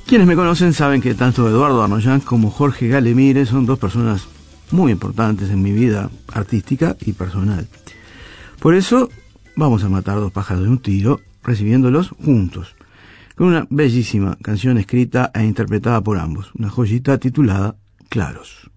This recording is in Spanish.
Quienes me conocen saben que tanto Eduardo Arnoyanz como Jorge Galemire son dos personas muy importantes en mi vida artística y personal. Por eso vamos a matar dos pájaros de un tiro, recibiéndolos juntos, con una bellísima canción escrita e interpretada por ambos, una joyita titulada Claros.